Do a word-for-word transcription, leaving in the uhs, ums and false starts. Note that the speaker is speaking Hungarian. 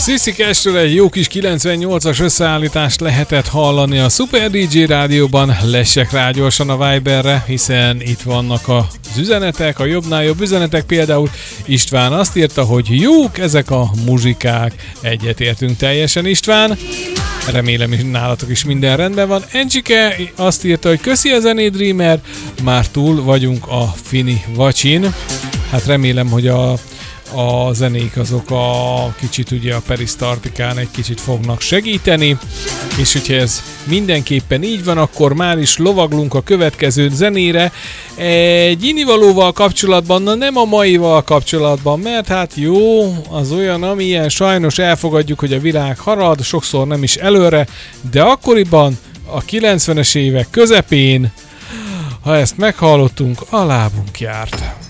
Sissy Cashről egy jó kis kilencvennyolcas összeállítást lehetett hallani a Super dé dzsé rádióban. Lessek rá gyorsan a Viberre, hiszen itt vannak az üzenetek, a jobbnál jobb üzenetek. Például István azt írta, hogy jók ezek a muzsikák. Egyetértünk teljesen, István. Remélem, hogy nálatok is minden rendben van. Encsike azt írta, hogy köszi a zenét, Dreamer, már túl vagyunk a fini vacsin. Hát remélem, hogy a a zenék azok a kicsit ugye a perisztartikán egy kicsit fognak segíteni, és hogyha ez mindenképpen így van, akkor már is lovaglunk a következő zenére. Egy inivalóval kapcsolatban, na nem a maival kapcsolatban, mert hát jó, az olyan, amilyen, sajnos elfogadjuk, hogy a világ harad, sokszor nem is előre, de akkoriban a kilencvenes évek közepén, ha ezt meghallottunk, a lábunk járt.